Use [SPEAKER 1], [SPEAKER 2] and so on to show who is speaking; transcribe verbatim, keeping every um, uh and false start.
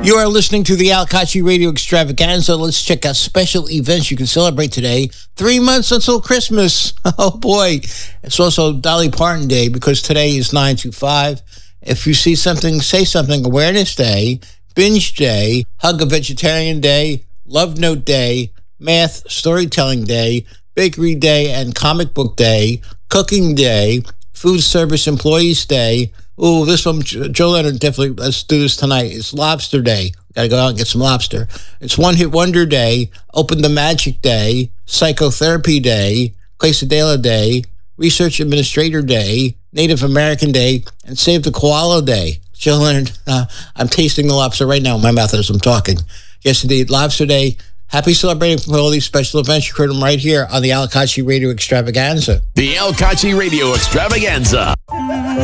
[SPEAKER 1] You are listening to the Al Kachi Radio Extravaganza. Let's check out special events you can celebrate today. Three months until Christmas. Oh, boy. It's also Dolly Parton Day because today is nine two five. If you see something, say something. Awareness Day, Binge Day, Hug a Vegetarian Day, Love Note Day, Math Storytelling Day, Bakery Day and Comic Book Day, Cooking Day, Food Service Employees Day. Oh, this one, Joe Leonard, definitely, let's do this tonight. It's Lobster Day. Got to go out and get some lobster. It's One Hit Wonder Day, Open the Magic Day, Psychotherapy Day, Quesadilla Day, Research Administrator Day, Native American Day, and Save the Koala Day. Joe Leonard, uh, I'm tasting the lobster right now in my mouth as I'm talking. Yes, indeed, Lobster Day. Happy celebrating for all these special events. You heard them right here on the Al Kachi Radio Extravaganza.
[SPEAKER 2] The Al Kachi Radio Extravaganza.